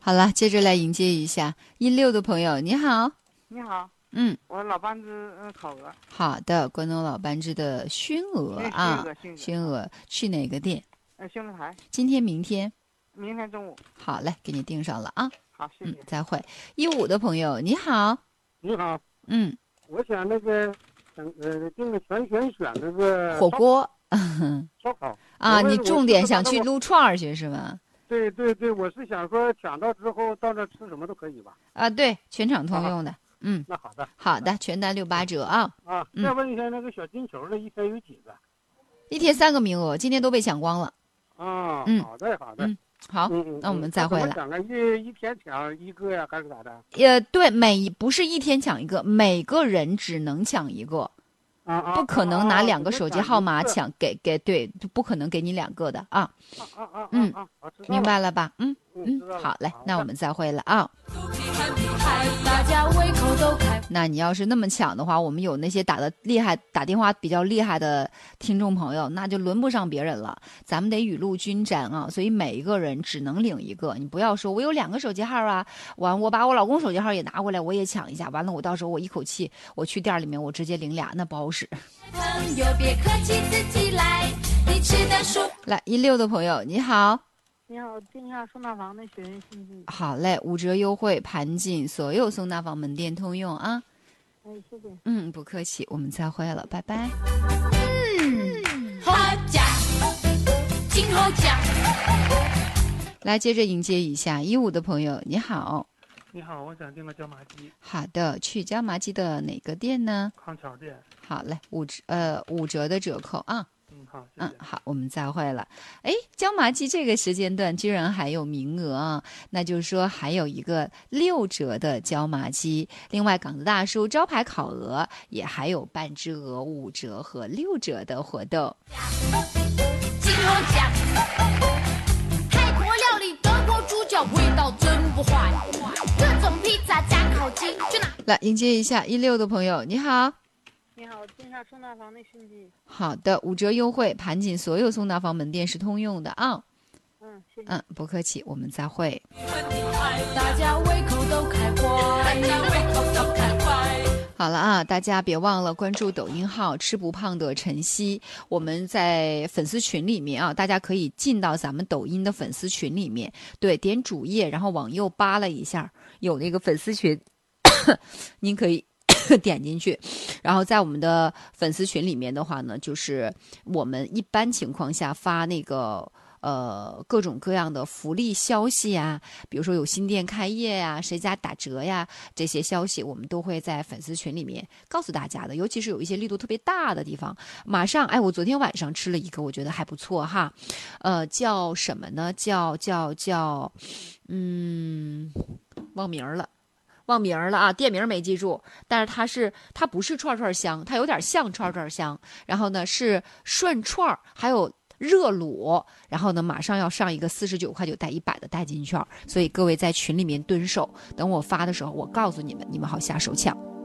好了，接着来迎接一下16的朋友，你好。 你好， 嗯， 我老班子考额。 好的，关东老班制的熏鹅啊，熏鹅去哪个店？ 兴隆台。 今天、明天？ 明天中午。 好嘞，给你订上了啊。 好，谢谢。 再会。15的朋友，你好。 你好。 我想那个，订个全选那个火锅。 烧烤啊，你重点想去撸串儿去是吗？ 对对对，我是想说抢到之后到那吃什么都可以吧？ 啊，对，全场通用的。 那好的。 好的，全单68折啊。 再问一下那个小金球的，一天有几个 ？1天3个名额，今天都被抢光了。 好的好的。 好，那我们再会了。 抢啊，一天抢一个呀，还是咋的？ 对，不是一天抢一个，每个人只能抢一个。不可能拿2个手机号码抢对，不可能给你2个的啊。明白了吧？好嘞，那我们再会了啊。那你要是那么抢的话，我们有那些打电话比较厉害的听众朋友，那就轮不上别人了。咱们得雨露均沾啊，所以每一个人只能领一个。你不要说我有2个手机号啊，我把我老公手机号也拿过来，我也抢一下，完了我到时候我一口气我去店里面我直接领2，那不好使。朋友别客气，自己来，你吃的书。来16的朋友，你好。 你好，订一下松大房的学员信息。 好嘞，5折优惠，盘锦所有松大房门店通用啊。 谢谢。 不客气，我们再会了，拜拜。 好价，今好价。 来，接着迎接一下15的朋友，你好。 你好，我想订个椒麻鸡。 好的，去椒麻鸡的哪个店呢？ 康桥店。 好嘞，5折的折扣啊。 好，谢谢。 好，我们再会了。椒麻鸡这个时间段居然还有名额啊，那就是说还有一个6折的椒麻鸡。另外，港子大叔招牌烤鹅也还有半只鹅5折和6折的活动。 金猴奖，泰国料理，德国猪脚，味道真不坏。各种披萨加烤鸡，就拿。 来迎接一下16的朋友，你好。 你好，订下松大房的信息。 好的，5折优惠，盘锦所有松大房门店是通用的啊。 谢谢。 不客气，我们再会。 大家胃口都开怀。 好了啊，大家别忘了关注抖音号吃不胖的晨曦，我们在粉丝群里面啊，大家可以进到咱们抖音的粉丝群里面，对，点主页，然后往右扒拉一下，有那个粉丝群，您可以点进去，然后在我们的粉丝群里面的话呢，就是我们一般情况下发那个各种各样的福利消息呀，比如说有新店开业呀，谁家打折呀，这些消息我们都会在粉丝群里面告诉大家的，尤其是有一些力度特别大的地方。马上我昨天晚上吃了一个，我觉得还不错哈，叫什么呢？叫忘名了啊，店名没记住，但是它不是串串香，它有点像串串香，然后呢是涮串，还有热卤，然后呢马上要上一个49块9带100的代金券，所以各位在群里面蹲守，等我发的时候我告诉你们，你们好下手抢。